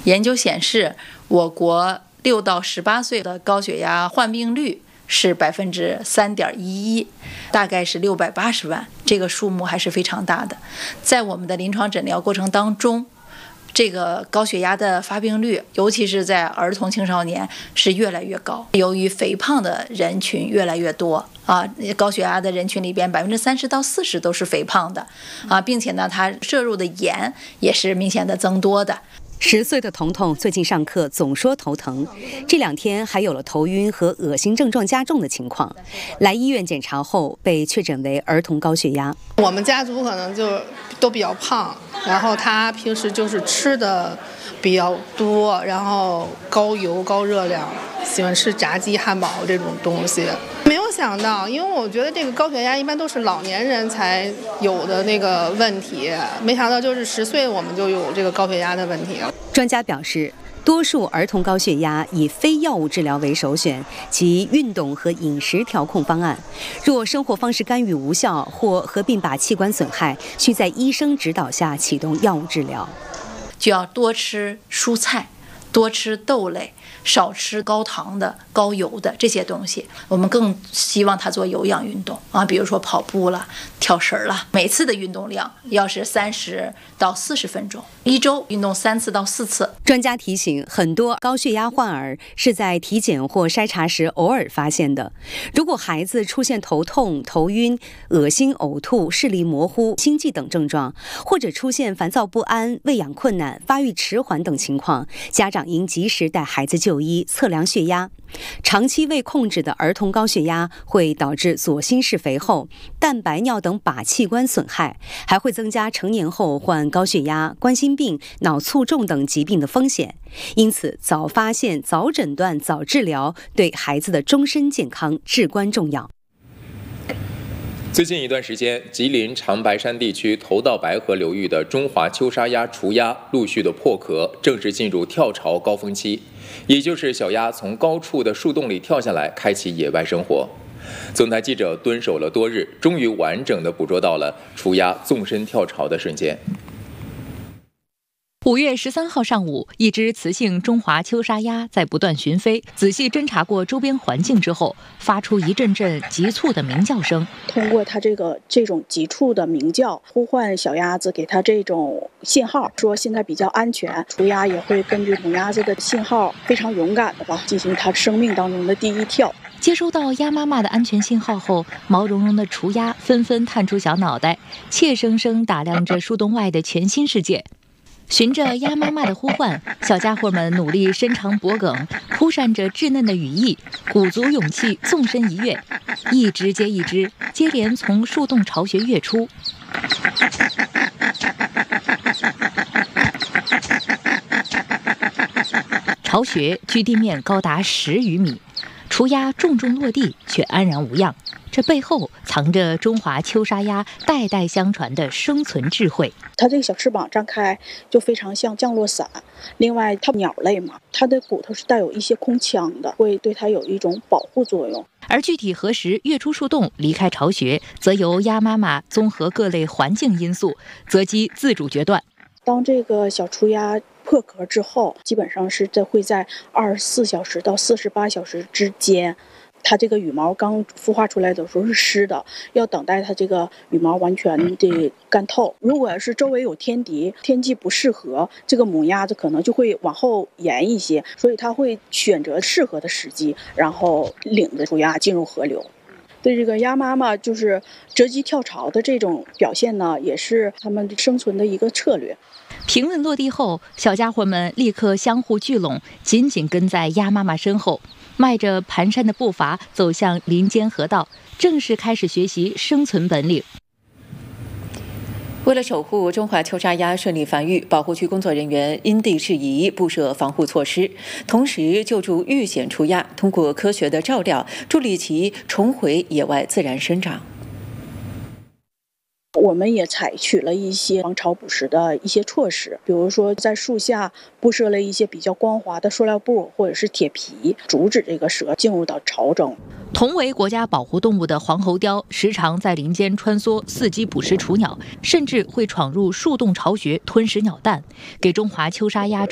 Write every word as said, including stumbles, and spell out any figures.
研究显示，我国六到十八岁的高血压患病率是百分之三点一一，大概是六百八十万，这个数目还是非常大的。在我们的临床诊疗过程当中，这个高血压的发病率，尤其是在儿童青少年是越来越高。由于肥胖的人群越来越多啊，高血压的人群里边百分之三十到四十都是肥胖的啊，并且呢，它摄入的盐也是明显的增多的。 十岁的彤彤最近上课总说头疼，这两天还有了头晕和恶心症状加重的情况。来医院检查后被确诊为儿童高血压。 我们家族可能就都比较胖，然后他平时就是吃的比较多，然后高油高热量，喜欢吃炸鸡汉堡这种东西。没有想到，因为我觉得这个高血压一般都是老年人才有的那个问题，没想到就是十岁我们就有这个高血压的问题。 专家表示，多数儿童高血压以非药物治疗为首选，及运动和饮食调控方案。若生活方式干预无效或合并靶器官损害，需在医生指导下启动药物治疗。 就要多吃蔬菜，多吃豆类，少吃高糖的、高油的这些东西。我们更希望他做有氧运动啊，比如说跑步了、跳绳了。每次的运动量要是三十到四十分钟，一周运动三次到四次。 专家提醒，很多高血压患儿是在体检或筛查时偶尔发现的。如果孩子出现头痛、头晕、恶心、呕吐、视力模糊、心悸等症状，或者出现烦躁不安、喂养困难、发育迟缓等情况，家长应及时带孩子就医测量血压。长期未控制的儿童高血压会导致左心室肥厚、蛋白尿等靶器官损害，还会增加成年后患高血压、冠心病、脑卒中等疾病的风险。因此，早发现、早诊断、早治疗对孩子的终身健康至关重要。 最近一段时间，吉林长白山地区头道白河流域的中华秋沙鸭雏鸭陆续的破壳，正式进入跳巢高峰期，也就是小鸭从高处的树洞里跳下来，开启野外生活。总台记者蹲守了多日，终于完整的捕捉到了雏鸭纵身跳巢的瞬间。 五月十三号上午，一只雌性中华秋沙鸭在不断巡飞，仔细侦查过周边环境之后，发出一阵阵急促的鸣叫声。 通过它这个这种急促的鸣叫，呼唤小鸭子，给它这种信号，说现在比较安全。雏鸭也会根据母鸭子的信号，非常勇敢的吧，进行它生命当中的第一跳。 接收到鸭妈妈的安全信号后，毛茸茸的雏鸭纷纷探出小脑袋，怯生生打量着树洞外的全新世界。循着鸭妈妈的呼唤，小家伙们努力伸长脖颈，扑扇着稚嫩的羽翼，鼓足勇气纵身一跃，一只接一只，接连从树洞巢穴跃出。巢穴距地面高达十余米，雏鸭重重落地，却安然无恙。这背后藏着中华秋沙鸭代代相传的生存智慧。 它这个小翅膀张开就非常像降落伞，另外它鸟类嘛，它的骨头是带有一些空腔的，会对它有一种保护作用。 而具体何时跃出树洞离开巢穴，则由鸭妈妈综合各类环境因素，择机自主决断。 当这个小雏鸭破壳之后，基本上是在会在二十四小时到四十八小时之间，它这个羽毛刚孵化出来的时候是湿的，要等待它这个羽毛完全的干透。如果是周围有天敌，天气不适合，这个母鸭子可能就会往后延一些，所以它会选择适合的时机，然后领着雏鸭进入河流。对这个鸭妈妈就是择机跳巢的这种表现呢，也是它们生存的一个策略。 平稳落地后，小家伙们立刻相互聚拢，紧紧跟在鸭妈妈身后，迈着蹒跚的步伐走向林间河道，正式开始学习生存本领。 为了守护中华秋沙鸭顺利繁育，保护区工作人员因地制宜布设防护措施，同时救助遇险雏鸭，通过科学的照料，助力其重回野外自然生长。 我们也采取了一些防潮捕食的一些措施，比如说在树下布设了一些比较光滑的塑料布或者是铁皮，阻止这个蛇进入到巢中。 同为国家保护动物的黄喉貂，时常在林间穿梭，伺机捕食雏鸟，甚至会闯入树洞巢穴吞食鸟蛋，给中华秋沙鸭